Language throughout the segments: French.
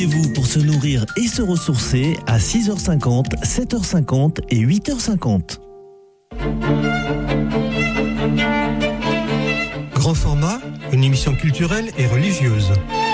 Rendez-vous pour se nourrir et se ressourcer à 6h50, 7h50 et 8h50. Grand format, une émission culturelle et religieuse.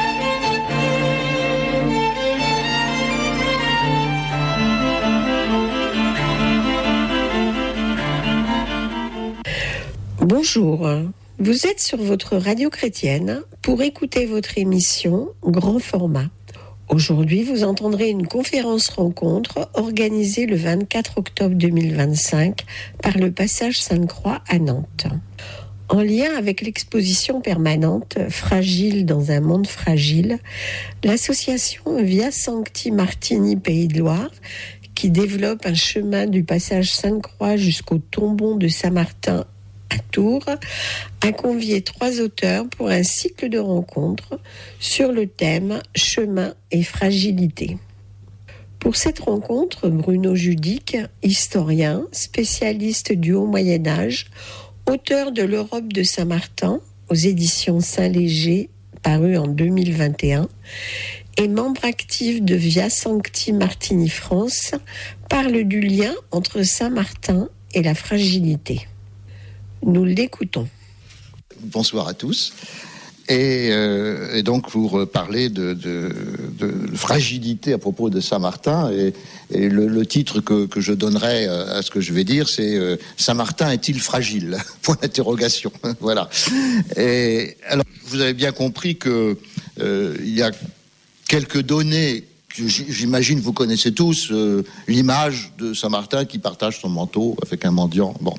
Bonjour, vous êtes sur votre radio chrétienne pour écouter votre émission Grand format. Aujourd'hui, vous entendrez une conférence-rencontre organisée le 24 octobre 2025 par le Passage Sainte-Croix à Nantes. En lien avec l'exposition permanente « Fragile dans un monde fragile », l'association Via Sancti Martini Pays de Loire, qui développe un chemin du Passage Sainte-Croix jusqu'au tombeau de Saint-Martin à Tours, a convié 3 auteurs pour un cycle de rencontres sur le thème « Chemin et fragilité ». Pour cette rencontre, Bruno Judic, historien, spécialiste du Haut Moyen-Âge, auteur de l'Europe de Saint-Martin aux éditions Saint-Léger, paru en 2021, et membre actif de Via Sancti Martini France, parle du lien entre Saint-Martin et la fragilité. Nous l'écoutons. Bonsoir à tous. Et donc pour parler de fragilité à propos de Saint-Martin, et le titre que je donnerai à ce que je vais dire, c'est Saint-Martin est-il fragile ? Point d'interrogation. Voilà. Et alors, vous avez bien compris que il y a quelques données que j'imagine vous connaissez tous, l'image de Saint-Martin qui partage son manteau avec un mendiant. Bon,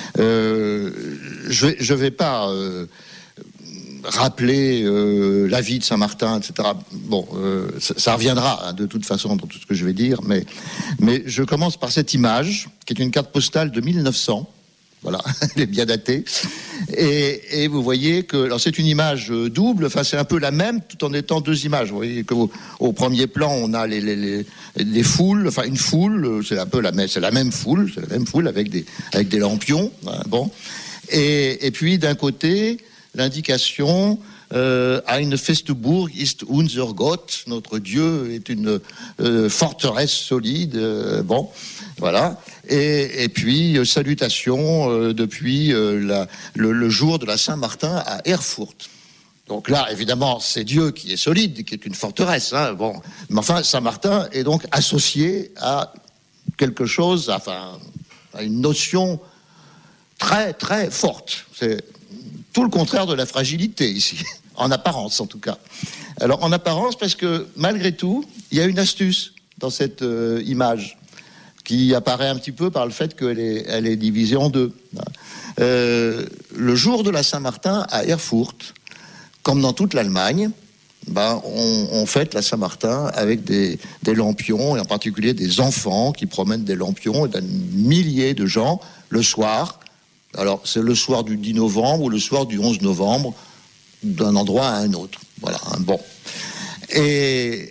je vais pas rappeler la vie de Saint-Martin, etc. Bon, ça reviendra de toute façon dans tout ce que je vais dire, mais je commence par cette image qui est une carte postale de 1900. Voilà, elle est bien datée. Et vous voyez que, alors c'est une image double, enfin c'est un peu la même, tout en étant 2 images. Vous voyez qu'au premier plan, on a les foules, enfin une foule, c'est la même foule avec des lampions. Hein, bon. Et puis d'un côté, l'indication Ein Festburg ist unser Gott, notre Dieu est une forteresse solide. Bon, voilà. Et puis salutations depuis le jour de la Saint-Martin à Erfurt. Donc là, évidemment, c'est Dieu qui est solide, qui est une forteresse. Hein, bon, mais enfin, Saint-Martin est donc associé à quelque chose, enfin, à une notion très très forte. C'est tout le contraire de la fragilité ici, en apparence en tout cas. Alors en apparence parce que malgré tout, il y a une astuce dans cette image qui apparaît un petit peu par le fait qu'elle est divisée en 2. Le jour de la Saint-Martin à Erfurt, comme dans toute l'Allemagne, on fête la Saint-Martin avec des lampions, et en particulier des enfants qui promènent des lampions, et d'un millier de gens le soir. Alors, c'est le soir du 10 novembre ou le soir du 11 novembre, d'un endroit à un autre. Voilà, hein, bon. Et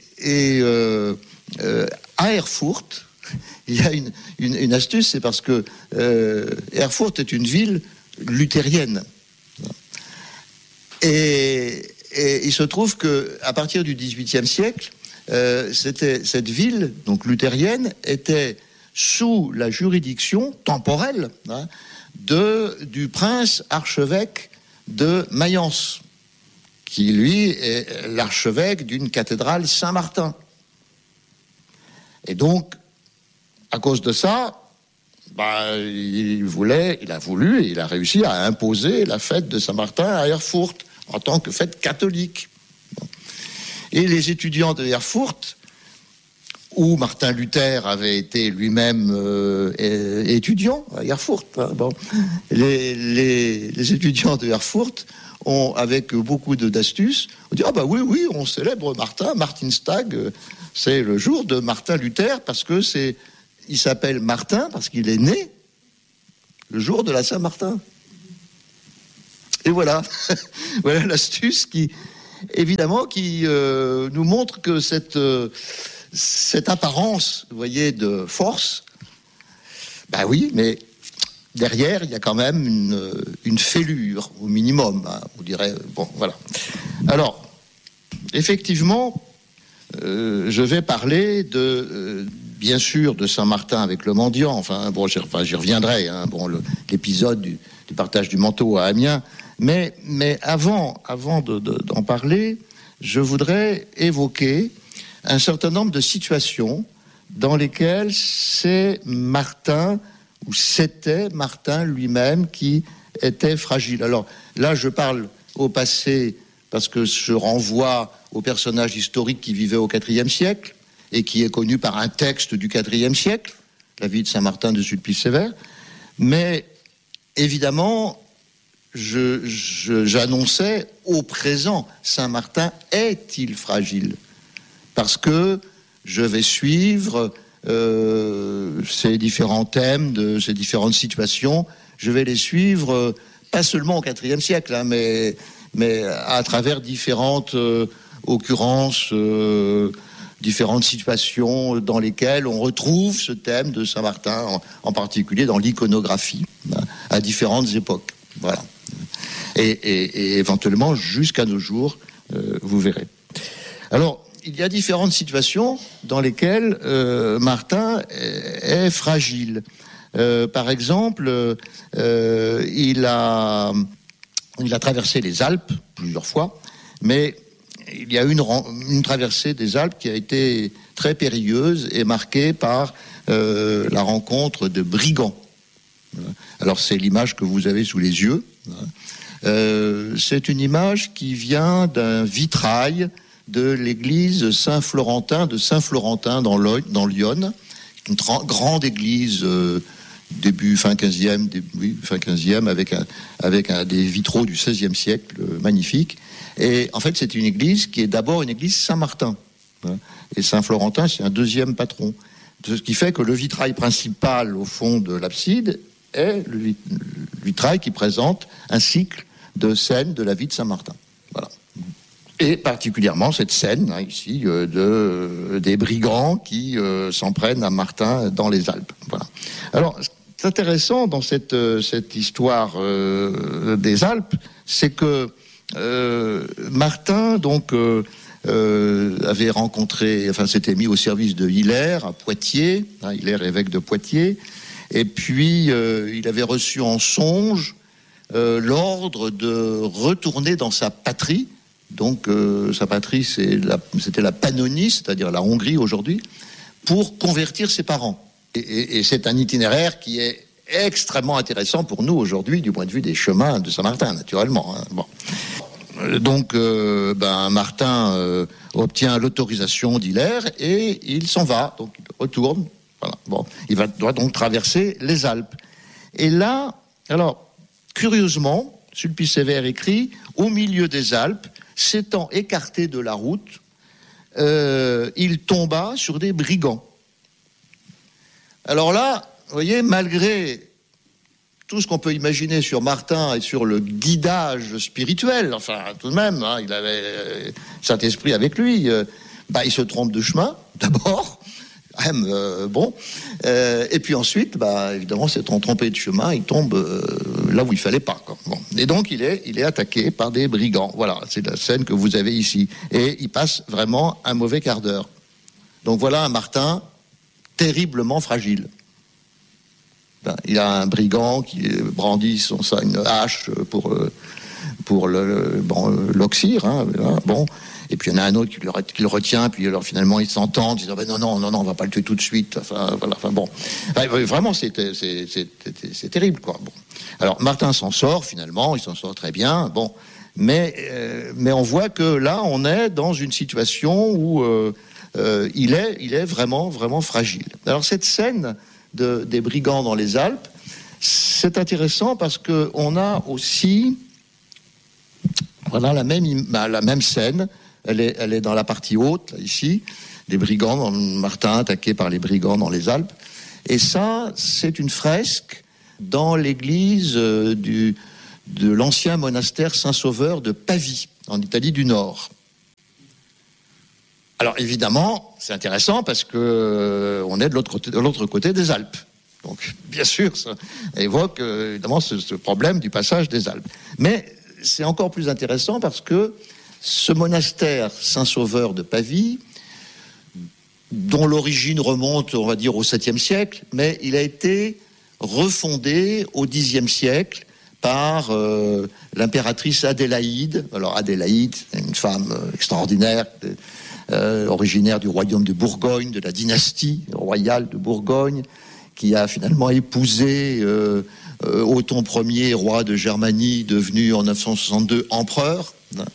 à Erfurt, il y a une astuce, c'est parce que Erfurt est une ville luthérienne. Et il se trouve qu'à partir du XVIIIe siècle, cette ville, donc luthérienne, était sous la juridiction temporelle, hein, du prince archevêque de Mayence, qui lui est l'archevêque d'une cathédrale Saint-Martin. Et donc, à cause de ça, il a voulu et il a réussi à imposer la fête de Saint-Martin à Erfurt en tant que fête catholique. Et les étudiants de Erfurt, où Martin Luther avait été lui-même étudiant à Erfurt. Hein, bon. Les étudiants de Erfurt ont, avec beaucoup d'astuces, ont dit oui, on célèbre Martinstag, c'est le jour de Martin Luther parce que il s'appelle Martin parce qu'il est né le jour de la Saint-Martin. Et voilà, voilà l'astuce qui nous montre que cette apparence, vous voyez, de force, oui, mais derrière, il y a quand même une fêlure, au minimum, hein, on dirait, bon, voilà. Alors, effectivement, je vais parler bien sûr de Saint-Martin avec le mendiant. Enfin, bon, j'y reviendrai. Hein, bon, l'épisode du partage du manteau à Amiens. Mais avant d'en parler, je voudrais évoquer un certain nombre de situations dans lesquelles c'est Martin, ou c'était Martin lui-même qui était fragile. Alors là, je parle au passé parce que je renvoie au personnage historique qui vivait au IVe siècle et qui est connu par un texte du IVe siècle, la vie de Saint-Martin de Sulpice-Sévère. Mais évidemment, j'annonçais au présent, Saint-Martin est-il fragile? Parce que je vais suivre ces différents thèmes, ces différentes situations, je vais les suivre pas seulement au IVe siècle, hein, mais à travers différentes occurrences, différentes situations dans lesquelles on retrouve ce thème de Saint-Martin, en particulier dans l'iconographie, à différentes époques. Voilà. Et éventuellement jusqu'à nos jours, vous verrez. Alors, il y a différentes situations dans lesquelles Martin est fragile. Par exemple, il a traversé les Alpes plusieurs fois, mais il y a une traversée des Alpes qui a été très périlleuse et marquée par la rencontre de brigands. Alors c'est l'image que vous avez sous les yeux. C'est une image qui vient d'un vitrail de l'église Saint-Florentin de Saint-Florentin dans l'Yonne, une grande église fin 15e avec des vitraux du XVIe siècle magnifiques. Et en fait, c'est une église qui est d'abord une église Saint-Martin. Et Saint-Florentin, c'est un deuxième patron. Ce qui fait que le vitrail principal au fond de l'abside est le vitrail qui présente un cycle de scènes de la vie de Saint-Martin. Voilà. Et particulièrement cette scène, ici, des brigands qui s'en prennent à Martin dans les Alpes. Voilà. Alors, c'est intéressant dans cette histoire des Alpes, c'est que Martin, donc, avait rencontré, s'était mis au service de Hilaire à Poitiers, Hilaire évêque de Poitiers, et puis il avait reçu en songe l'ordre de retourner dans sa patrie. Donc sa patrie, c'était la Pannonie, c'est-à-dire la Hongrie aujourd'hui, pour convertir ses parents. Et c'est un itinéraire qui est extrêmement intéressant pour nous aujourd'hui du point de vue des chemins de Saint-Martin, naturellement. Hein. Bon. Donc Martin obtient l'autorisation d'Hilaire et il s'en va, donc il retourne. Voilà. Bon, il doit donc traverser les Alpes. Et là, alors curieusement, Sulpice-Sévère écrit au milieu des Alpes, s'étant écarté de la route, il tomba sur des brigands. Alors là, vous voyez, malgré tout ce qu'on peut imaginer sur Martin et sur le guidage spirituel, enfin, tout de même, il avait Saint-Esprit avec lui, il se trompe de chemin, d'abord, et puis ensuite, évidemment, s'étant trompé de chemin, il tombe là où il fallait pas, quoi. Bon. Et donc, il est attaqué par des brigands. Voilà, c'est la scène que vous avez ici. Et il passe vraiment un mauvais quart d'heure. Donc voilà un Martin terriblement fragile. Il a un brigand qui brandit une hache pour l'oxyre. Bon. Et puis il y en a un autre qui le retient, puis alors finalement ils s'entendent, ils disent non, on va pas le tuer tout de suite. Bon. Vraiment c'est terrible, quoi. Bon. Alors Martin s'en sort finalement, il s'en sort très bien. Bon. Mais on voit que là on est dans une situation où il est vraiment, vraiment fragile. Alors cette scène des brigands dans les Alpes, c'est intéressant parce que on a aussi la même scène. Elle est dans la partie haute, là, ici, des brigands, Martin attaqué par les brigands dans les Alpes. Et ça, c'est une fresque dans l'église de l'ancien monastère Saint-Sauveur de Pavie, en Italie du Nord. Alors évidemment, c'est intéressant parce que on est de l'autre côté des Alpes. Donc bien sûr, ça évoque évidemment ce problème du passage des Alpes. Mais c'est encore plus intéressant parce que ce monastère Saint-Sauveur de Pavie dont l'origine remonte, on va dire, au 7e siècle, mais il a été refondé au 10e siècle par l'impératrice Adélaïde. Alors Adélaïde, une femme extraordinaire, originaire du royaume de Bourgogne, de la dynastie royale de Bourgogne, qui a finalement épousé Othon Ier, roi de Germanie, devenu en 962 empereur.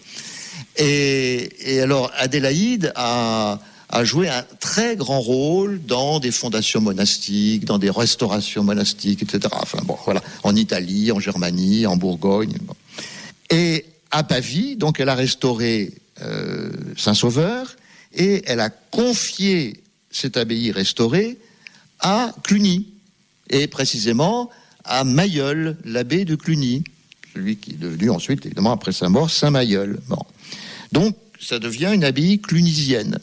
Et alors Adélaïde a joué un très grand rôle dans des fondations monastiques, dans des restaurations monastiques, etc. Enfin bon, voilà, en Italie, en Germanie, en Bourgogne. Bon. Et à Pavie, donc elle a restauré Saint-Sauveur et elle a confié cette abbaye restaurée à Cluny, et précisément à Mailleul, l'abbé de Cluny, celui qui est devenu ensuite, évidemment, après sa mort, Saint-Mailleul. Bon. Donc, ça devient une abbaye clunisienne.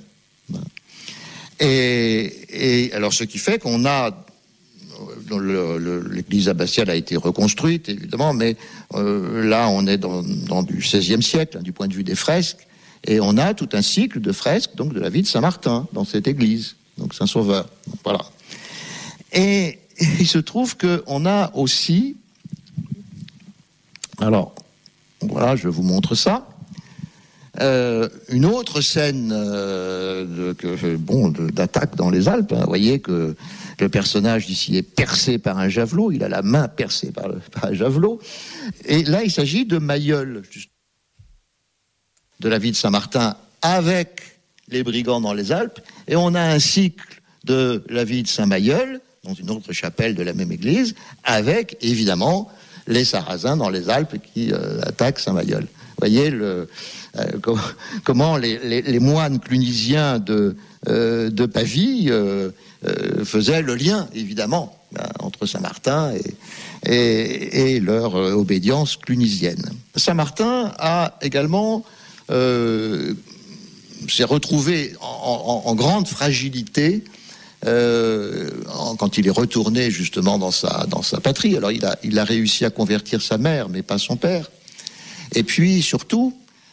Et alors, ce qui fait qu'on a... l'église abbatiale a été reconstruite, évidemment, mais là, on est dans du XVIe siècle, du point de vue des fresques, et on a tout un cycle de fresques, donc de la vie de Saint-Martin, dans cette église, donc Saint-Sauveur. Voilà. Et il se trouve qu'on a aussi... Alors, voilà, je vous montre ça. Une autre scène d'attaque dans les Alpes. Hein. Vous voyez que le personnage ici est percé par un javelot. Il a la main percée par un javelot. Et là, il s'agit de Mailleul, de la vie de Saint-Martin avec les brigands dans les Alpes. Et on a un cycle de la vie de Saint-Mailleul, dans une autre chapelle de la même église, avec, évidemment, les Sarrasins dans les Alpes qui attaquent Saint-Mailleul. Vous voyez comment les moines clunisiens de Pavie faisaient le lien, évidemment, entre Saint-Martin et leur obédience clunisienne. Saint-Martin a également s'est retrouvé en grande fragilité quand il est retourné justement dans sa patrie. Alors il a réussi à convertir sa mère, mais pas son père. Et puis surtout,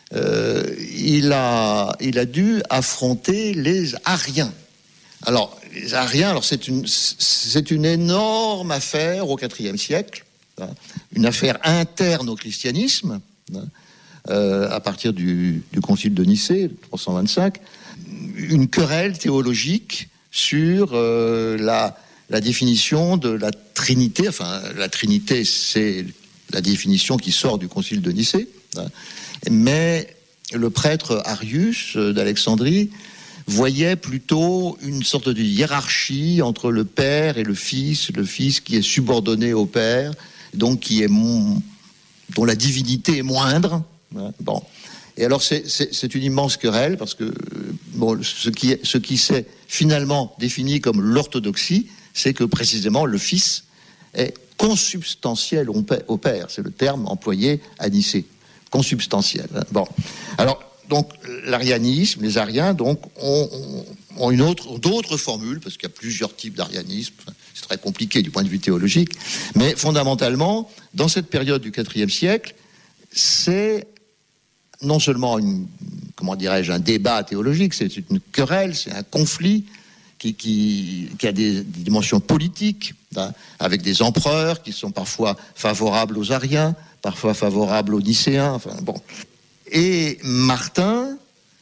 il a dû affronter les Ariens. Alors les Ariens, c'est une énorme affaire au IVe siècle, hein, une affaire interne au christianisme, hein, à partir du concile de Nicée, 325, une querelle théologique sur la définition de la Trinité. Enfin, la Trinité, c'est la définition qui sort du concile de Nicée, hein, mais le prêtre Arius d'Alexandrie voyait plutôt une sorte de hiérarchie entre le Père et le Fils qui est subordonné au Père, donc dont la divinité est moindre. Bon. Et alors c'est une immense querelle parce que ce qui s'est finalement défini comme l'orthodoxie, c'est que précisément le Fils est consubstantiel au Père. C'est le terme employé à Nicée. Consubstantiel. Bon. Alors donc l'arianisme, les ariens donc ont d'autres formules parce qu'il y a plusieurs types d'arianisme. C'est très compliqué du point de vue théologique, mais fondamentalement dans cette période du IVe siècle, c'est non seulement un débat théologique, c'est une querelle, c'est un conflit qui a des dimensions politiques, hein, avec des empereurs qui sont parfois favorables aux Ariens, parfois favorables aux Nicéens. Enfin, bon. Et Martin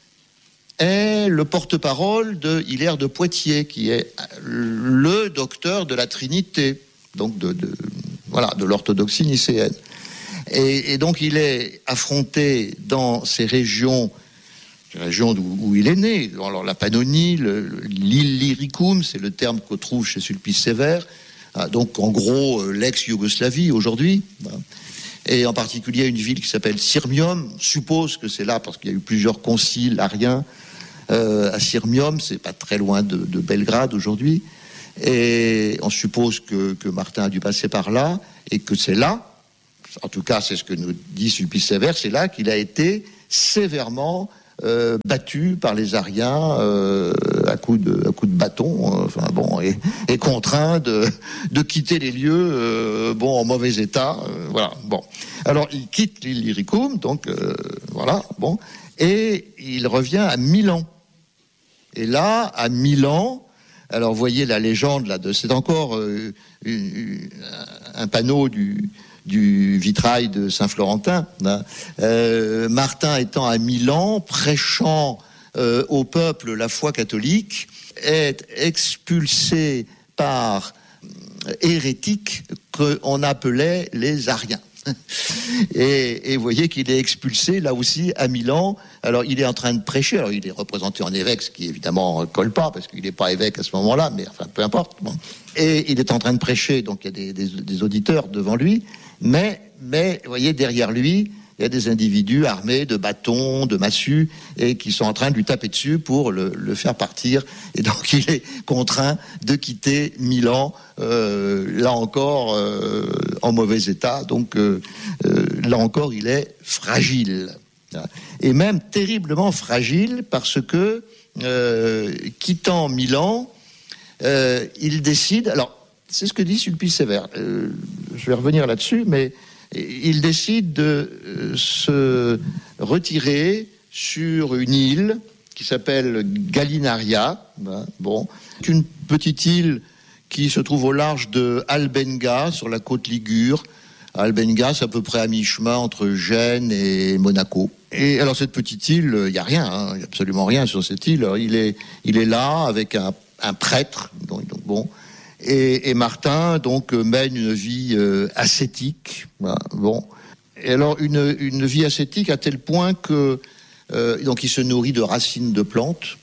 est le porte-parole de Hilaire de Poitiers, qui est le docteur de la Trinité, donc de l'orthodoxie nicéenne. Et donc il est affronté dans ces régions où il est né. Alors la Pannonie, l'Illyricum, c'est le terme qu'on trouve chez Sulpice Sévère, donc en gros l'ex-Yougoslavie aujourd'hui, et en particulier une ville qui s'appelle Sirmium. On suppose que c'est là parce qu'il y a eu plusieurs conciles ariens à Sirmium, c'est pas très loin de Belgrade aujourd'hui, et on suppose que Martin a dû passer par là, et que c'est là, en tout cas c'est ce que nous dit Sulpice Sévère, c'est là qu'il a été sévèrement battu par les Ariens à coups de bâton, et contraint de quitter les lieux en mauvais état. Voilà. Bon. Alors il quitte l'Illyricum, donc et il revient à Milan. Et là, à Milan, alors vous voyez la légende là, c'est encore un panneau du vitrail de Saint-Florentin. Hein. Martin étant à Milan, prêchant au peuple la foi catholique, est expulsé par hérétiques qu'on appelait les Ariens. Et vous voyez qu'il est expulsé là aussi à Milan. Alors il est en train de prêcher. Alors il est représenté en évêque, ce qui évidemment colle pas parce qu'il n'est pas évêque à ce moment-là, mais enfin peu importe. Bon. Et il est en train de prêcher, donc il y a des auditeurs devant lui. Mais vous voyez derrière lui, il y a des individus armés de bâtons, de massues, et qui sont en train de lui taper dessus pour le faire partir. Et donc il est contraint de quitter Milan, là encore en mauvais état. Donc là encore, il est fragile. Et même terriblement fragile parce que, quittant Milan, il décide... Alors, c'est ce que dit Sulpice Sévère. Je vais revenir là-dessus, mais... Il décide de se retirer sur une île qui s'appelle Gallinaria. Bon, c'est une petite île qui se trouve au large de Albenga, sur la côte ligure. Albenga, c'est à peu près à mi-chemin entre Gênes et Monaco. Et alors cette petite île, il n'y a rien, il n'y a absolument rien sur cette île. Alors, il est là avec un prêtre, donc bon. Et Martin donc mène une vie ascétique. Voilà, bon. Et alors une vie ascétique à tel point que donc il se nourrit de racines de plantes.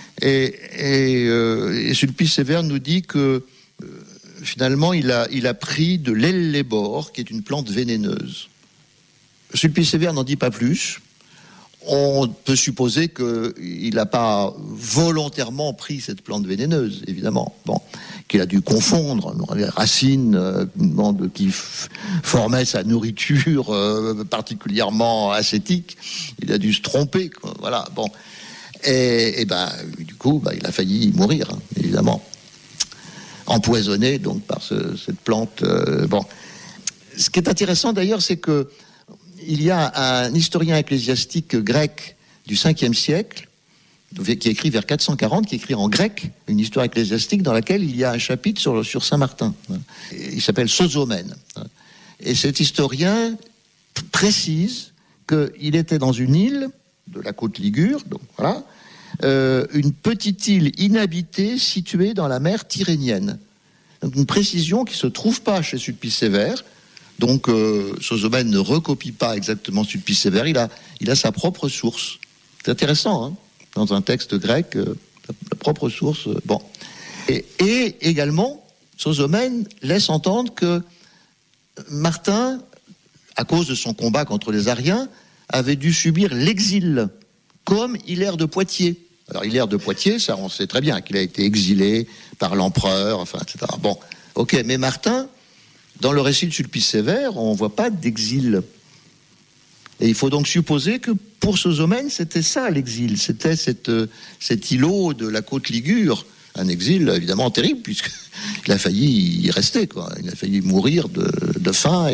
Et Sulpice Sévère nous dit que finalement il a pris de l'ellébore, qui est une plante vénéneuse. Sulpice Sévère n'en dit pas plus. On peut supposer qu'il n'a pas volontairement pris cette plante vénéneuse, évidemment. Bon, qu'il a dû confondre les racines qui formaient sa nourriture particulièrement ascétique. Il a dû se tromper, quoi. Voilà. Bon, et du coup, il a failli mourir, hein, évidemment, empoisonné donc par cette plante. Bon, ce qui est intéressant d'ailleurs, c'est que il y a un historien ecclésiastique grec du 5e siècle, qui écrit vers 440, qui écrit en grec une histoire ecclésiastique dans laquelle il y a un chapitre sur Saint-Martin. Il s'appelle Sosomène. Et cet historien précise qu'il était dans une île de la côte ligure, donc voilà, une petite île inhabitée située dans la mer Tyrrhénienne. Donc une précision qui ne se trouve pas chez Sulpice Sévère. Donc, Sosomène ne recopie pas exactement Sulpice Sévère, il a sa propre source. C'est intéressant, hein, dans un texte grec, sa propre source. Bon. Et également, Sosomène laisse entendre que Martin, à cause de son combat contre les Ariens, avait dû subir l'exil, comme Hilaire de Poitiers. Alors, Hilaire de Poitiers, ça on sait très bien qu'il a été exilé par l'empereur, enfin, etc. Bon, ok, mais Martin... Dans le récit de Sulpice Sévère, on ne voit pas d'exil. Et il faut donc supposer que pour Sosomène, c'était ça l'exil. C'était cet îlot de la côte ligure. Un exil évidemment terrible, puisqu'il a failli y rester, quoi. Il a failli mourir de faim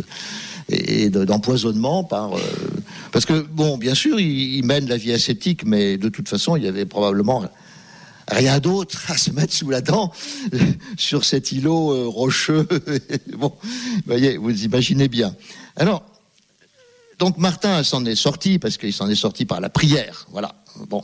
et d'empoisonnement parce que, bon, bien sûr, il mène la vie ascétique, mais de toute façon, il y avait probablement... rien d'autre à se mettre sous la dent sur cet îlot rocheux. Bon, voyez, vous imaginez bien. Alors, donc Martin s'en est sorti parce qu'il s'en est sorti par la prière. Voilà. Bon.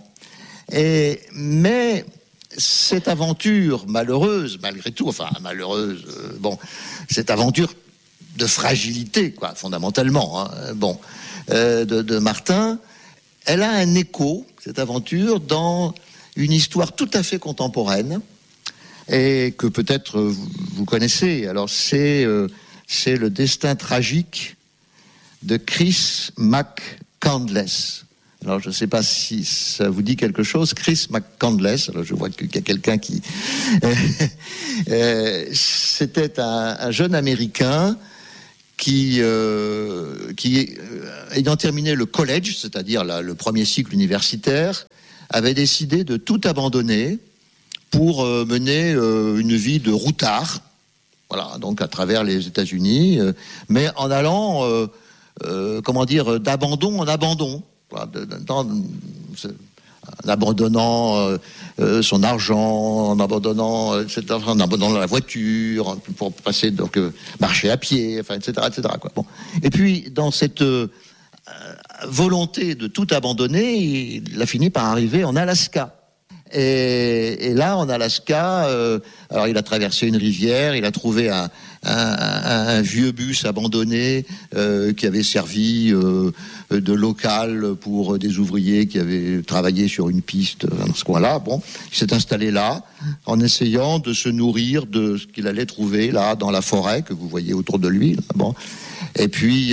Mais cette aventure malheureuse, malgré tout, enfin malheureuse, cette aventure de fragilité, quoi, fondamentalement, hein, de Martin, elle a un écho, cette aventure, dans une histoire tout à fait contemporaine et que peut-être vous connaissez. Alors c'est le destin tragique de Chris McCandless. Alors je ne sais pas si ça vous dit quelque chose, Chris McCandless. Alors je vois qu'il y a quelqu'un qui c'était un jeune Américain qui ayant terminé le college, c'est-à-dire le premier cycle universitaire, avait décidé de tout abandonner pour mener une vie de routard, voilà, donc à travers les États-Unis, mais en allant, d'abandon en abandon, voilà, abandonnant son argent, en abandonnant la voiture pour passer donc marcher à pied, enfin etc. quoi. Bon. Et puis dans cette volonté de tout abandonner, il a fini par arriver en Alaska. Et là, en Alaska, alors il a traversé une rivière, il a trouvé un vieux bus abandonné qui avait servi de local pour des ouvriers qui avaient travaillé sur une piste dans ce coin-là. Bon, il s'est installé là en essayant de se nourrir de ce qu'il allait trouver là dans la forêt que vous voyez autour de lui. Là. Bon, et puis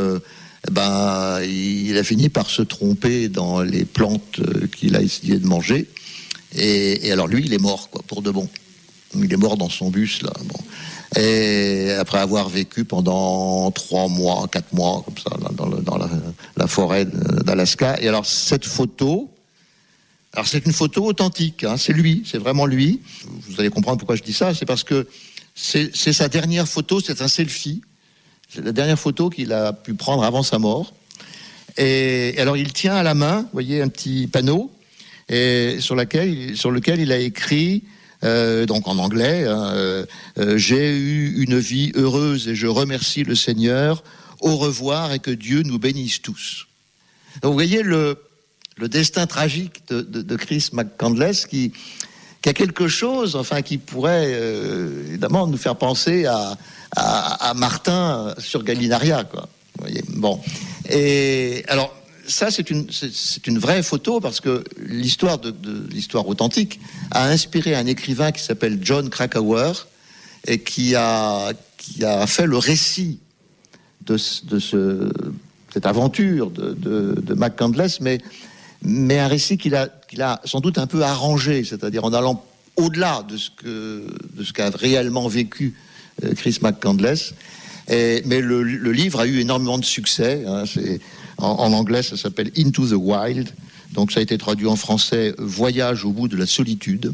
il a fini par se tromper dans les plantes qu'il a essayé de manger. Et alors lui, il est mort, quoi, pour de bon. Il est mort dans son bus, là. Bon. Et après avoir vécu pendant 3 mois, 4 mois, comme ça, là, dans la forêt d'Alaska. Et alors, cette photo, alors c'est une photo authentique, hein, c'est lui, c'est vraiment lui. Vous allez comprendre pourquoi je dis ça, c'est parce que c'est sa dernière photo, c'est un selfie. C'est la dernière photo qu'il a pu prendre avant sa mort. Et alors, il tient à la main, vous voyez, un petit panneau, et sur lequel il a écrit, donc en anglais, j'ai eu une vie heureuse et je remercie le Seigneur. Au revoir et que Dieu nous bénisse tous. Donc vous voyez le destin tragique de Chris McCandless qui a quelque chose, enfin qui pourrait évidemment nous faire penser à Martin sur Galinaria, quoi. Vous voyez, bon. Et alors. Ça, c'est une vraie photo parce que l'histoire authentique a inspiré un écrivain qui s'appelle Jon Krakauer et qui a fait le récit de cette aventure de McCandless, mais un récit qu'il a sans doute un peu arrangé, c'est-à-dire en allant au-delà de ce qu'a réellement vécu Chris McCandless. Mais le livre a eu énormément de succès. Hein, en anglais, ça s'appelle Into the Wild. Donc, ça a été traduit en français Voyage au bout de la solitude.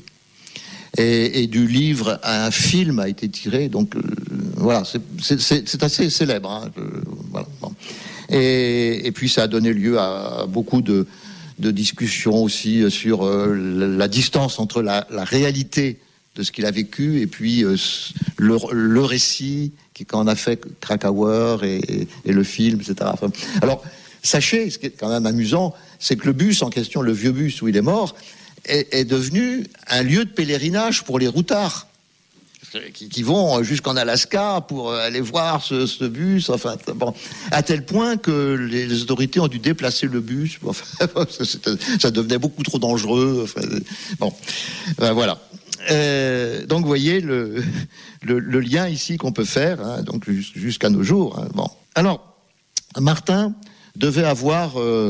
Et du livre, un film a été tiré. Donc, voilà, c'est assez célèbre. Hein, voilà, bon. Et puis, ça a donné lieu à beaucoup de discussions aussi sur la distance entre la réalité de ce qu'il a vécu et puis le récit qu'en a fait Krakauer et le film, etc. Enfin, alors, sachez, ce qui est quand même amusant, c'est que le bus en question, le vieux bus où il est mort, est devenu un lieu de pèlerinage pour les routards qui vont jusqu'en Alaska pour aller voir ce bus, enfin, bon, à tel point que les autorités ont dû déplacer le bus. Enfin, ça devenait beaucoup trop dangereux. Enfin, bon, voilà. Donc vous voyez le lien ici qu'on peut faire, hein, donc jusqu'à nos jours. Hein, bon. Alors, Martin devait avoir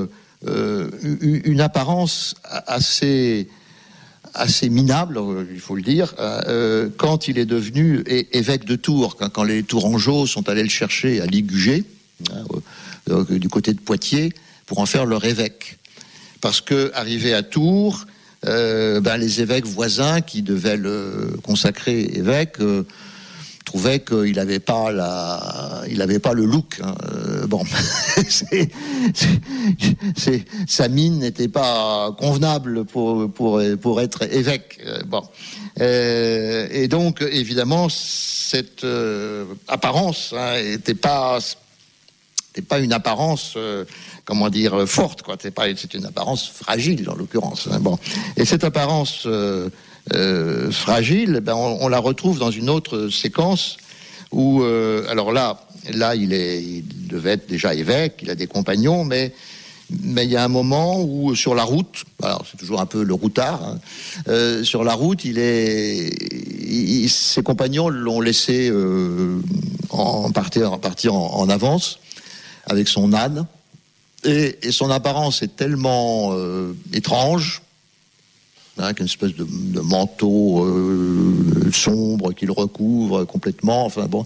une apparence assez minable, il faut le dire, quand il est devenu évêque de Tours, quand les Tourangeaux sont allés le chercher à Ligugé, hein, du côté de Poitiers, pour en faire leur évêque. Parce que, arrivé à Tours, les évêques voisins qui devaient le consacrer évêque trouvaient qu'il n'avait pas le look. Hein. Bon, sa mine n'était pas convenable pour être évêque. Bon, et donc évidemment cette apparence n'était pas une apparence forte, quoi. C'est une apparence fragile en l'occurrence. Hein. Bon, et cette apparence fragile, on la retrouve dans une autre séquence où, alors là, il devait être déjà évêque, il a des compagnons, mais il y a un moment où sur la route, alors c'est toujours un peu le routard, hein, sur la route, ses compagnons l'ont laissé partir en avance avec son âne, et son apparence est tellement étrange, hein, qu'une espèce de manteau sombre qui le recouvre complètement, enfin bon,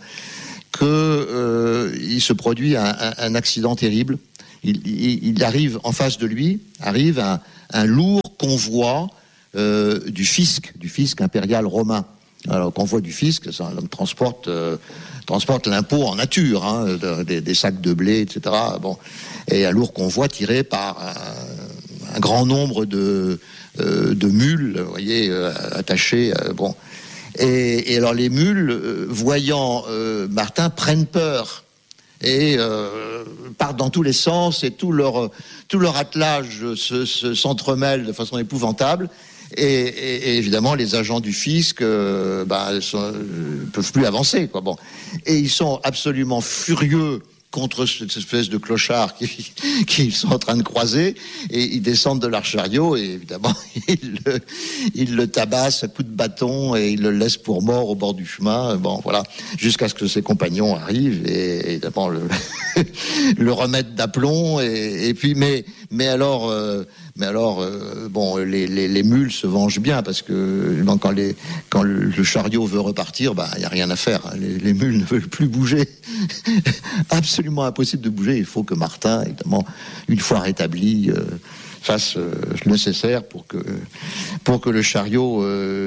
il se produit un accident terrible. Il arrive en face de lui, un lourd convoi du fisc impérial romain. Alors, convoi du fisc, ça transporte l'impôt en nature, hein, des sacs de blé, etc. Bon, et un lourd convoi tiré par un grand nombre de mules, vous voyez, attachées. Bon. Et alors les mules, voyant Martin, prennent peur et partent dans tous les sens, et tout leur attelage s'entremêle de façon épouvantable. Et évidemment, les agents du fisc peuvent plus avancer, quoi. Bon. Et ils sont absolument furieux contre cette espèce de clochard qu'ils sont en train de croiser, et ils descendent de leur chariot, et évidemment ils le tabassent à coups de bâton, et ils le laissent pour mort au bord du chemin. Bon, voilà, jusqu'à ce que ses compagnons arrivent et évidemment le remettent d'aplomb, et puis mais alors bon, les mules se vengent bien, parce que quand le chariot veut repartir, il y a rien à faire. Les mules ne veulent plus bouger. Absolument impossible de bouger. Il faut que Martin, évidemment, une fois rétabli, fasse le nécessaire pour que le chariot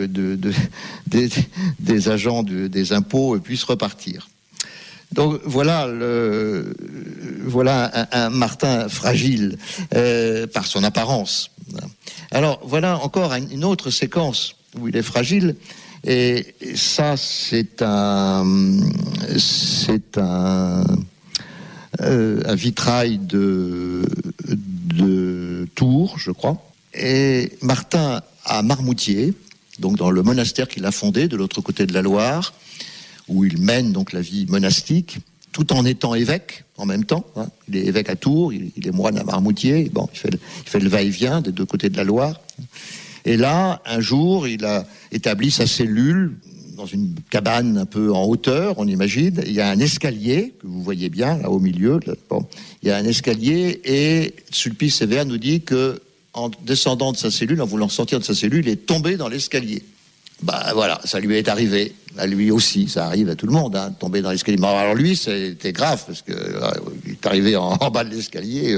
des agents des impôts puisse repartir. Donc voilà un Martin fragile par son apparence. Alors voilà encore une autre séquence où il est fragile, et ça c'est un vitrail de Tours, je crois. Et Martin à Marmoutier, donc dans le monastère qu'il a fondé de l'autre côté de la Loire, où il mène donc la vie monastique, tout en étant évêque en même temps. Hein. Il est évêque à Tours, il est moine à Marmoutier. Bon, il fait le va-et-vient des deux côtés de la Loire. Et là, un jour, il a établi sa cellule dans une cabane un peu en hauteur, on imagine. Il y a un escalier, que vous voyez bien, là au milieu. Là, bon. Il y a un escalier, et Sulpice Sévère nous dit que, en descendant de sa cellule, en voulant sortir de sa cellule, il est tombé dans l'escalier. Voilà, ça lui est arrivé. À lui aussi, ça arrive à tout le monde, de tomber dans l'escalier. Alors lui, c'était grave, parce que il est arrivé en bas de l'escalier.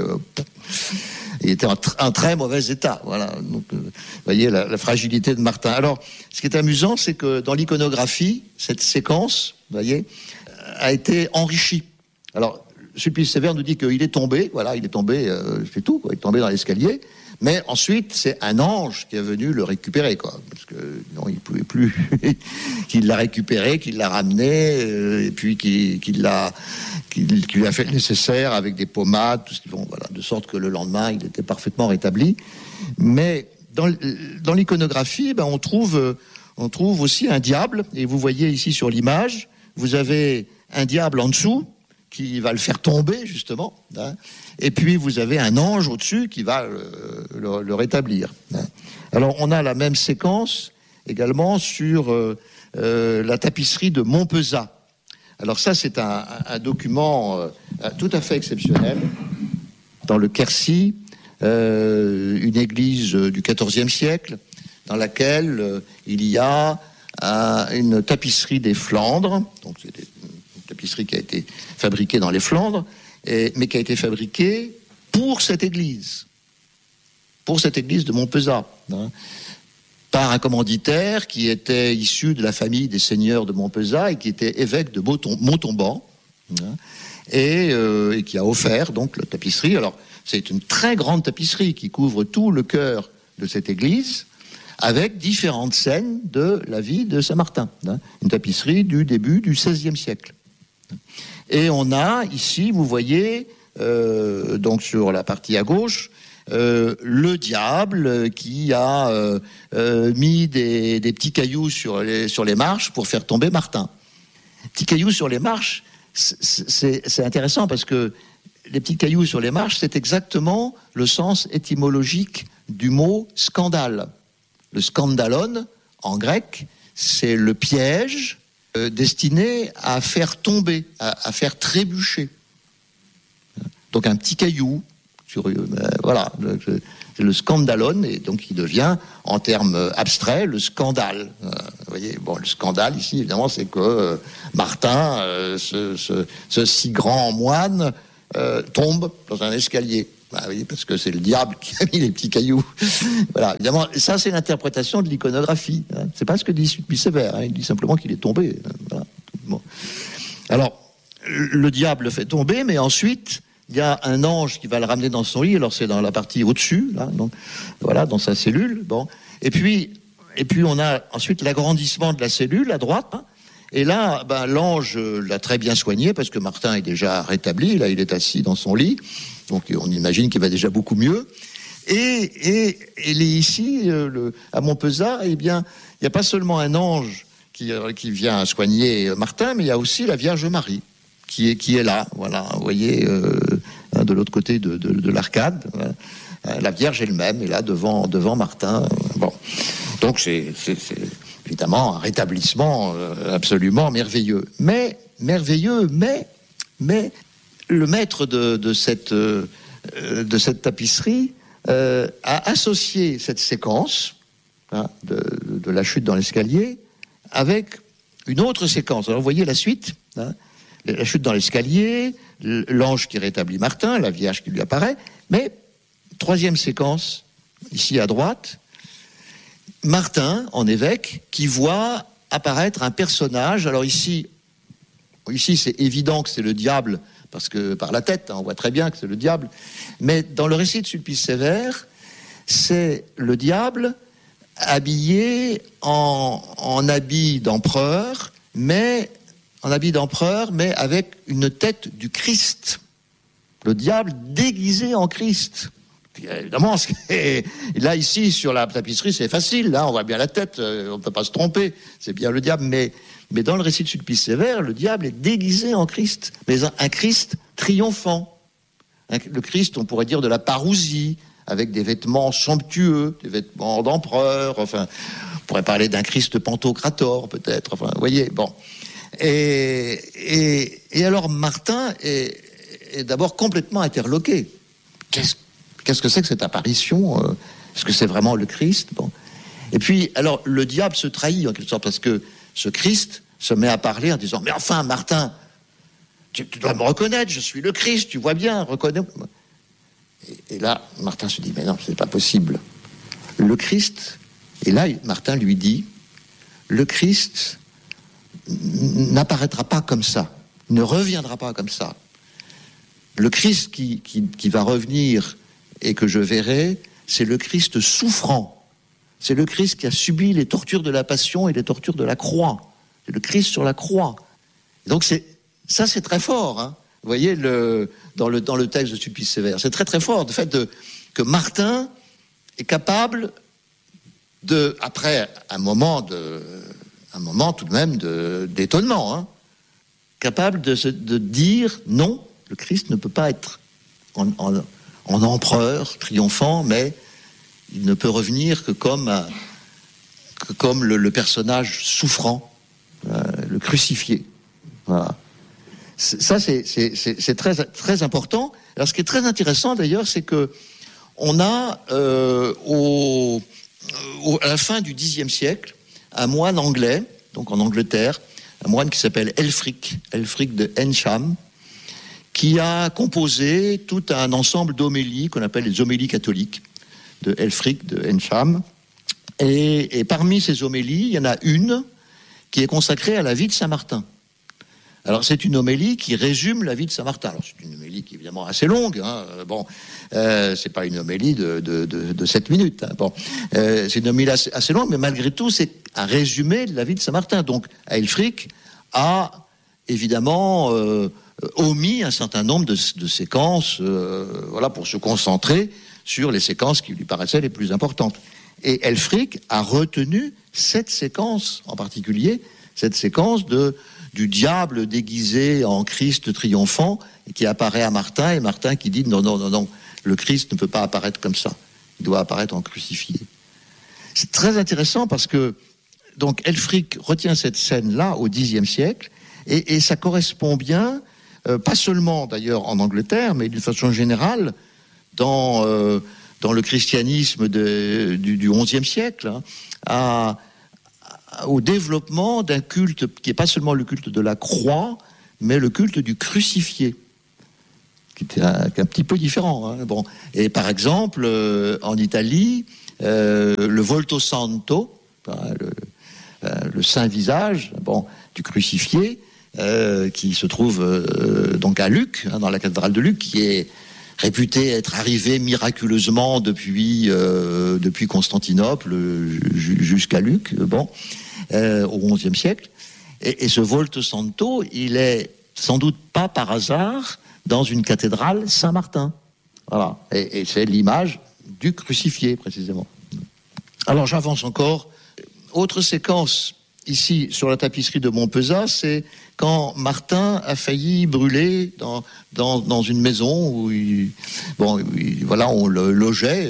Il était en très mauvais état. Voilà. Donc, vous voyez la fragilité de Martin. Alors, ce qui est amusant, c'est que dans l'iconographie, cette séquence, vous voyez, a été enrichie. Alors, Sulpice Sévère nous dit qu'il est tombé. Voilà, il est tombé, c'est tout, quoi. Il est tombé dans l'escalier. Mais ensuite, c'est un ange qui est venu le récupérer, quoi. Parce que non, il pouvait plus. Qu'il l'a récupéré, qu'il l'a ramené, et puis qu'il lui a fait le nécessaire avec des pommades, tout ce qui vont, voilà, de sorte que le lendemain, il était parfaitement rétabli. Mais dans l'iconographie, on trouve aussi un diable. Et vous voyez ici sur l'image, vous avez un diable en dessous qui va le faire tomber, justement, hein. Et puis vous avez un ange au-dessus qui va le rétablir, hein. Alors on a la même séquence également sur la tapisserie de Montpezat. Alors ça, c'est un document tout à fait exceptionnel. Dans le Quercy, une église du XIVe siècle, dans laquelle il y a une tapisserie des Flandres. Donc c'est une tapisserie qui a été fabriquée dans les Flandres, mais qui a été fabriquée pour cette église de Montpezat, hein, par un commanditaire qui était issu de la famille des seigneurs de Montpezat et qui était évêque de Montauban, hein, et qui a offert donc la tapisserie. Alors c'est une très grande tapisserie qui couvre tout le cœur de cette église, avec différentes scènes de la vie de Saint-Martin, hein, une tapisserie du début du XVIe siècle. Et on a ici, vous voyez, donc sur la partie à gauche, le diable qui a mis des petits cailloux sur les marches pour faire tomber Martin. Petits cailloux sur les marches, c'est intéressant, parce que les petits cailloux sur les marches, c'est exactement le sens étymologique du mot scandale. Le scandalon, en grec, c'est le piège destiné à faire tomber, à faire trébucher. Donc un petit caillou, voilà, c'est le scandalon, et donc il devient, en termes abstraits, le scandale. Vous voyez, bon, le scandale ici, évidemment, c'est que Martin, ce si grand moine, tombe dans un escalier. Oui, parce que c'est le diable qui a mis les petits cailloux. Voilà, évidemment, ça c'est l'interprétation de l'iconographie, hein. C'est pas ce que dit Sulpice Sévère, hein. Il dit simplement qu'il est tombé. Voilà. Bon. Alors, le diable le fait tomber, mais ensuite, il y a un ange qui va le ramener dans son lit. Alors c'est dans la partie au-dessus, là, donc voilà, dans sa cellule. Bon, et puis on a ensuite l'agrandissement de la cellule à droite. Hein, et là, l'ange l'a très bien soigné parce que Martin est déjà rétabli. Là, il est assis dans son lit, donc on imagine qu'il va déjà beaucoup mieux. Et ici, à Montpezat, eh bien, il n'y a pas seulement un ange qui vient soigner Martin, mais il y a aussi la Vierge Marie qui est là. Voilà, vous voyez, de l'autre côté de l'arcade, la Vierge elle-même est là devant Martin. Bon, donc c'est évidemment un rétablissement absolument merveilleux. Mais le maître de cette tapisserie a associé cette séquence de la chute dans l'escalier avec une autre séquence. Alors vous voyez la suite, hein, la chute dans l'escalier, l'ange qui rétablit Martin, la Vierge qui lui apparaît, mais troisième séquence, ici à droite, Martin, en évêque, qui voit apparaître un personnage. Alors ici c'est évident que c'est le diable, parce que par la tête, on voit très bien que c'est le diable. Mais dans le récit de Sulpice Sévère, c'est le diable habillé en habit d'empereur, mais avec une tête du Christ. Le diable déguisé en Christ. Évidemment, là, ici, sur la tapisserie, c'est facile. Là, on voit bien la tête, on ne peut pas se tromper. C'est bien le diable, mais dans le récit de Sulpice Sévère, le diable est déguisé en Christ, mais un Christ triomphant. Le Christ, on pourrait dire, de la parousie, avec des vêtements somptueux, des vêtements d'empereur, enfin, on pourrait parler d'un Christ pantocrator, peut-être, enfin, vous voyez, bon. Et alors, Martin est d'abord complètement interloqué. Qu'est-ce que c'est que cette apparition ? Est-ce que c'est vraiment le Christ ? Bon. Et puis, alors, le diable se trahit, en quelque sorte, parce que ce Christ se met à parler en disant « Mais enfin, Martin, tu dois me reconnaître, je suis le Christ, tu vois bien, reconnais... » Et là, Martin se dit « Mais non, c'est pas possible. Le Christ... » Et là, Martin lui dit « Le Christ n'apparaîtra pas comme ça, ne reviendra pas comme ça. Le Christ qui va revenir et que je verrai, c'est le Christ souffrant. C'est le Christ qui a subi les tortures de la passion et les tortures de la croix. C'est le Christ sur la croix. » Donc c'est très fort, hein. Vous voyez, dans le texte de Sulpice Sévère, c'est très très fort, le fait que Martin est capable après un moment tout de même d'étonnement, hein, capable de dire non, le Christ ne peut pas être en empereur triomphant, mais il ne peut revenir que comme le personnage souffrant, le crucifié. Voilà. Ça, c'est très, très important. Alors, ce qui est très intéressant, d'ailleurs, c'est que on a, à la fin du Xe siècle, un moine anglais, donc en Angleterre, un moine qui s'appelle Elfric de Hensham, qui a composé tout un ensemble d'homélies qu'on appelle les homélies catholiques de Elfric de Hensham. Et parmi ces homélies, il y en a une qui est consacrée à la vie de Saint-Martin. Alors c'est une homélie qui résume la vie de Saint-Martin. Alors c'est une homélie qui est évidemment assez longue, hein. Bon, c'est pas une homélie de 7 minutes, hein. Bon, c'est une homélie assez longue, mais malgré tout c'est un résumé de la vie de Saint-Martin. Donc Elfric a évidemment omis un certain nombre de séquences, voilà, pour se concentrer sur les séquences qui lui paraissaient les plus importantes. Et Elfric a retenu cette séquence en particulier, cette séquence du diable déguisé en Christ triomphant et qui apparaît à Martin, et Martin qui dit non, le Christ ne peut pas apparaître comme ça, il doit apparaître en crucifié. C'est très intéressant parce que donc Elfric retient cette scène-là au Xe siècle et ça correspond bien, pas seulement d'ailleurs en Angleterre, mais d'une façon générale dans le christianisme du XIe siècle, hein, au développement d'un culte qui n'est pas seulement le culte de la croix, mais le culte du crucifié, qui est un petit peu différent, hein. Bon. Et par exemple, en Italie, le Volto Santo, le saint visage, bon, du crucifié, qui se trouve donc à Lucques, dans la cathédrale de Lucques, qui est réputée être arrivée miraculeusement depuis Constantinople jusqu'à Lucques, au XIe siècle. Et ce Volto Santo, il est sans doute pas par hasard dans une cathédrale Saint-Martin. Voilà. Et c'est l'image du crucifié, précisément. Alors j'avance encore. Autre séquence ici sur la tapisserie de Montpezat, c'est quand Martin a failli brûler dans une maison où on le logeait,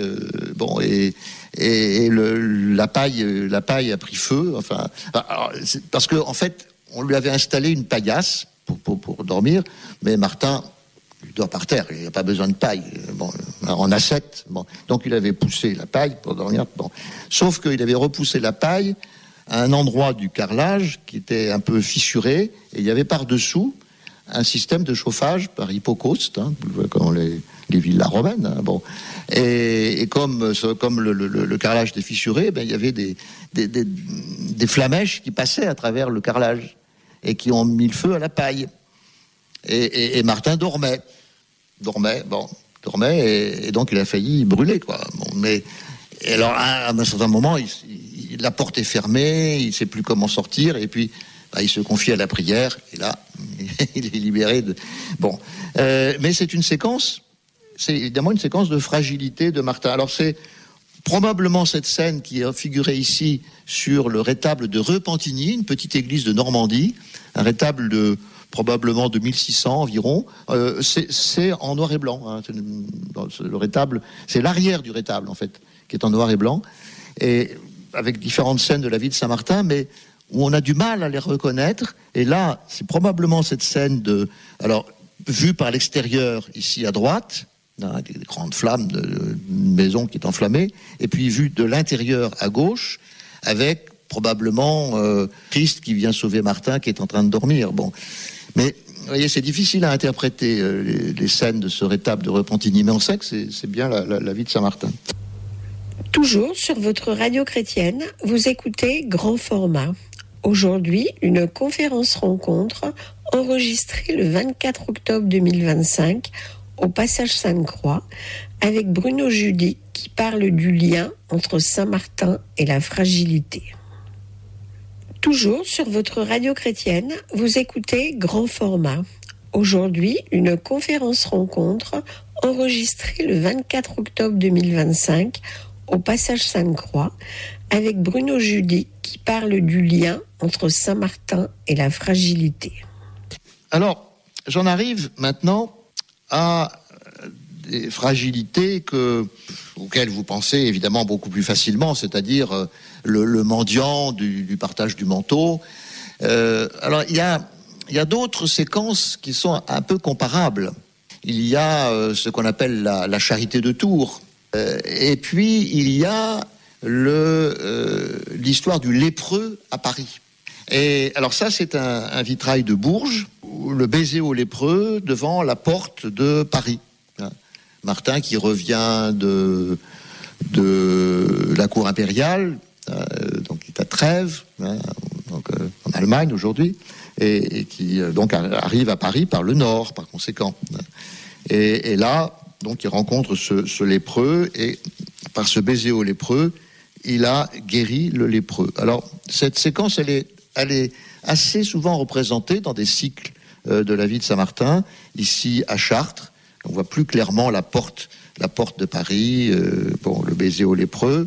la paille a pris feu. Parce que en fait, on lui avait installé une paillasse pour dormir, mais Martin il dort par terre, il n'y a pas besoin de paille. En A7. Donc il avait poussé la paille pour dormir. Sauf qu'il avait repoussé la paille à un endroit du carrelage qui était un peu fissuré, et il y avait par-dessous un système de chauffage par hypocauste, comme les villas romaines. Et comme le carrelage était fissuré, il y avait des flamèches qui passaient à travers le carrelage et qui ont mis le feu à la paille. Et Martin dormait, et donc il a failli brûler, quoi. Et alors à un certain moment, la porte est fermée, il ne sait plus comment sortir, et puis il se confie à la prière, et là, il est libéré. Mais c'est évidemment une séquence de fragilité de Martin. Alors c'est probablement cette scène qui est figurée ici sur le rétable de Repentigny, une petite église de Normandie, un rétable probablement de 1600 environ. C'est en noir et blanc. Le rétable, c'est l'arrière du rétable en fait, qui est en noir et blanc, et avec différentes scènes de la vie de Saint-Martin, mais où on a du mal à les reconnaître. Et là, c'est probablement cette scène vue par l'extérieur ici à droite, des grandes flammes d'une maison qui est enflammée, et puis vue de l'intérieur à gauche, avec probablement Christ qui vient sauver Martin qui est en train de dormir. Mais vous voyez, c'est difficile à interpréter les scènes de ce rétable de Repentigny, mais on sait que c'est bien la vie de Saint-Martin. Toujours sur votre radio chrétienne, vous écoutez Grand Format. Aujourd'hui, une conférence rencontre enregistrée le 24 octobre 2025 au Passage Sainte-Croix avec Bruno Judic qui parle du lien entre Saint-Martin et la fragilité. Toujours sur votre radio chrétienne, vous écoutez Grand Format. Aujourd'hui, une conférence rencontre enregistrée le 24 octobre 2025 au Passage Sainte-Croix avec Bruno Judic qui parle du lien entre Saint-Martin et la fragilité. Alors, j'en arrive maintenant à des fragilités auxquelles vous pensez évidemment beaucoup plus facilement, c'est-à-dire le mendiant du partage du manteau. Alors, il y a d'autres séquences qui sont un peu comparables. Il y a ce qu'on appelle la charité de Tours. Et puis, il y a l'histoire du lépreux à Paris. Et alors ça, c'est un vitrail de Bourges, le baiser au lépreux devant la porte de Paris. Martin qui revient de la cour impériale, donc il est à Trèves, en Allemagne aujourd'hui, et qui donc arrive à Paris par le nord, par conséquent. Et là, donc il rencontre ce lépreux, et par ce baiser au lépreux, il a guéri le lépreux. Alors cette séquence, elle est assez souvent représentée dans des cycles de la vie de Saint-Martin. Ici à Chartres, on voit plus clairement la porte de Paris, le baiser au lépreux.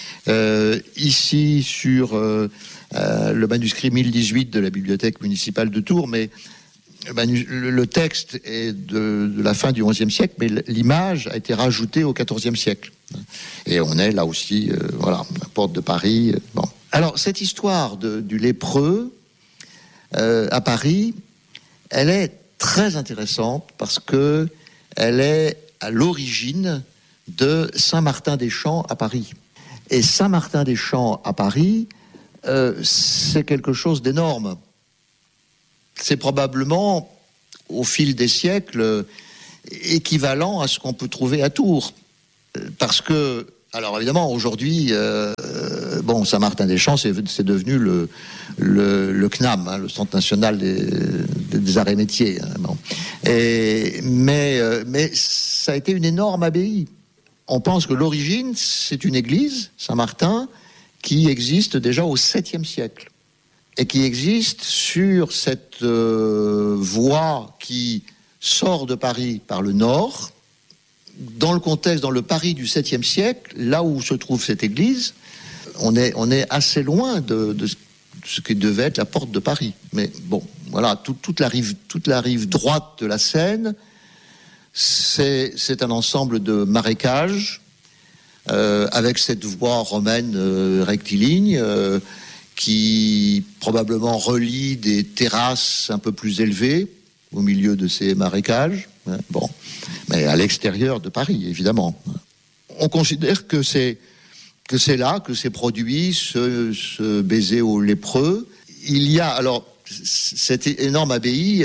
Ici sur le manuscrit 1018 de la bibliothèque municipale de Tours, mais le texte est de la fin du XIe siècle, mais l'image a été rajoutée au XIVe siècle. Et on est là aussi, la porte de Paris. Bon. Alors, cette histoire du lépreux à Paris, elle est très intéressante parce que elle est à l'origine de Saint-Martin-des-Champs à Paris. Et Saint-Martin-des-Champs à Paris, c'est quelque chose d'énorme. C'est probablement, au fil des siècles, équivalent à ce qu'on peut trouver à Tours. Parce que, alors évidemment, aujourd'hui, Saint-Martin-des-Champs, c'est devenu le CNAM, le Centre National des Arts et Métiers. Bon. Mais ça a été une énorme abbaye. On pense que l'origine, c'est une église, Saint-Martin, qui existe déjà au 7e siècle. Et qui existe sur cette voie qui sort de Paris par le nord, dans le contexte, dans le Paris du 7e siècle, là où se trouve cette église, on est assez loin de ce qui devait être la porte de Paris. Mais bon, voilà, toute la rive droite de la Seine, c'est un ensemble de marécages, avec cette voie romaine rectiligne, qui probablement relie des terrasses un peu plus élevées au milieu de ces marécages. Bon, mais à l'extérieur de Paris, évidemment. On considère que c'est là que s'est produit ce baiser aux lépreux. Il y a, alors, cette énorme abbaye,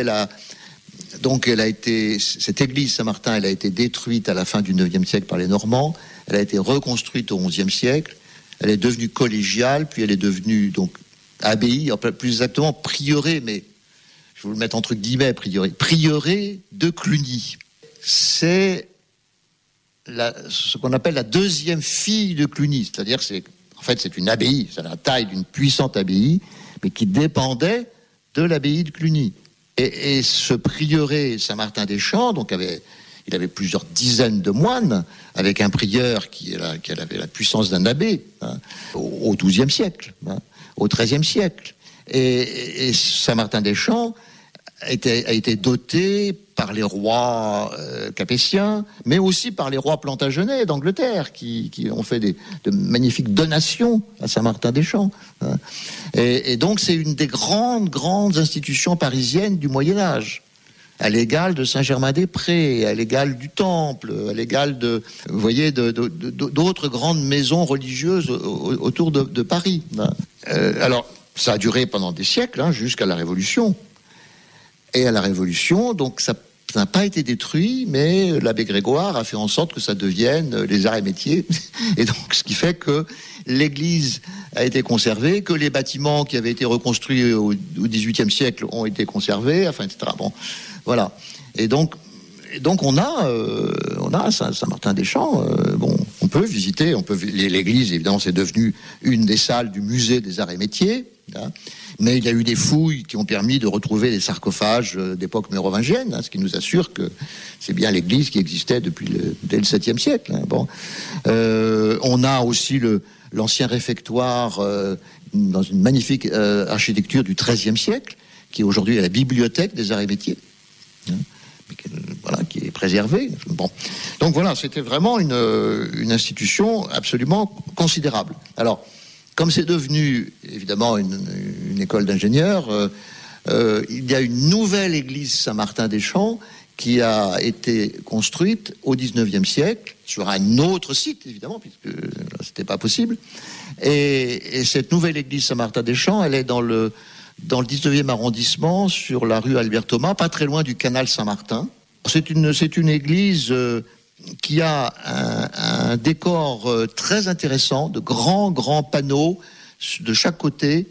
cette église Saint-Martin, elle a été détruite à la fin du 9e siècle par les Normands. Elle a été reconstruite au 11e siècle. Elle est devenue collégiale, puis elle est devenue donc abbaye, plus exactement prieuré, mais je vais vous le mettre entre guillemets, prieuré de Cluny. C'est ce qu'on appelle la deuxième fille de Cluny, c'est-à-dire c'est une abbaye, c'est la taille d'une puissante abbaye, mais qui dépendait de l'abbaye de Cluny. Et ce prieuré Saint-Martin-des-Champs, donc il avait plusieurs dizaines de moines, avec un prieur qui avait la puissance d'un abbé, au XIIe siècle, au XIIIe siècle. Et Saint-Martin-des-Champs a été doté par les rois capétiens, mais aussi par les rois plantagenets d'Angleterre, qui ont fait de magnifiques donations à Saint-Martin-des-Champs. Et donc c'est une des grandes institutions parisiennes du Moyen-Âge, à l'égal de Saint-Germain-des-Prés, à l'égal du Temple, à l'égal d'autres grandes maisons religieuses autour de Paris. Alors, ça a duré pendant des siècles, jusqu'à la Révolution. Et à la Révolution, donc ça n'a pas été détruit, mais l'abbé Grégoire a fait en sorte que ça devienne les arts et métiers. Et donc, ce qui fait que l'église a été conservée, que les bâtiments qui avaient été reconstruits au XVIIIe siècle ont été conservés, etc. Bon, voilà. Et donc on a Saint-Martin-des-Champs. On peut visiter. L'église, évidemment, c'est devenu une des salles du musée des arts et métiers. Mais il y a eu des fouilles qui ont permis de retrouver des sarcophages d'époque mérovingienne, ce qui nous assure que c'est bien l'église qui existait dès le 7e siècle. On a aussi l'ancien réfectoire dans une magnifique architecture du XIIIe siècle, qui aujourd'hui est la bibliothèque des arts et métiers, qui est préservée. Bon. Donc voilà, c'était vraiment une institution absolument considérable. Alors, comme c'est devenu, évidemment, une école d'ingénieurs, il y a une nouvelle église Saint-Martin-des-Champs qui a été construite au XIXe siècle, sur un autre site, évidemment, puisque là, c'était pas possible. Et cette nouvelle église Saint-Martin-des-Champs, elle est dans le 19e arrondissement, sur la rue Albert-Thomas, pas très loin du canal Saint-Martin. C'est une église qui a un décor très intéressant, de grands panneaux de chaque côté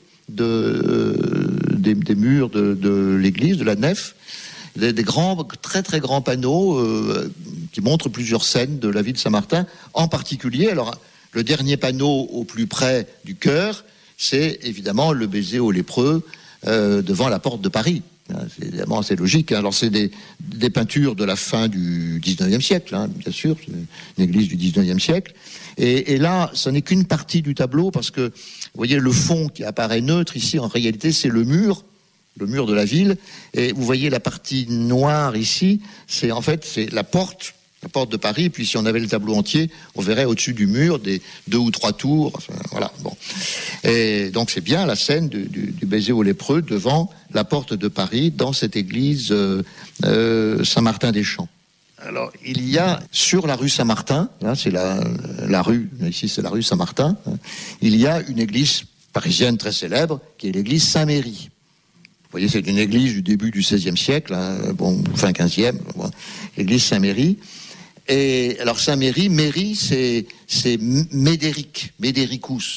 des murs de l'église, de la nef, des très grands panneaux qui montrent plusieurs scènes de la vie de Saint-Martin. En particulier, alors le dernier panneau au plus près du chœur, c'est évidemment le baiser aux lépreux devant la porte de Paris. Évidemment, c'est logique. Alors, c'est des peintures de la fin du 19e siècle, bien sûr. C'est une église du 19e siècle. Et là, ce n'est qu'une partie du tableau, parce que, vous voyez, le fond qui apparaît neutre ici, en réalité, c'est le mur de la ville. Et vous voyez la partie noire ici, c'est la porte de Paris. Puis, si on avait le tableau entier, on verrait au-dessus du mur des 2 ou 3 tours. Enfin, voilà. Bon. Et donc, c'est bien la scène du baiser aux lépreux devant la porte de Paris, dans cette église Saint-Martin-des-Champs. Alors, il y a sur la rue Saint-Martin, là, c'est la rue, ici c'est la rue Saint-Martin, il y a une église parisienne très célèbre, qui est l'église Saint-Méry. Vous voyez, c'est une église du début du XVIe siècle, fin XVe, l'église Saint-Méry. Et alors Saint-Méry, c'est Médéric, Médéricus.